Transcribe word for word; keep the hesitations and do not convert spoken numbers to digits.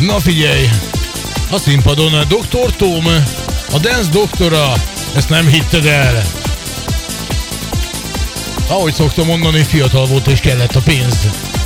Na figyelj, a színpadon doktor Tom, a dance doktora, ezt nem hitted el. Ahogy szoktam mondani, fiatal volt és kellett a pénz.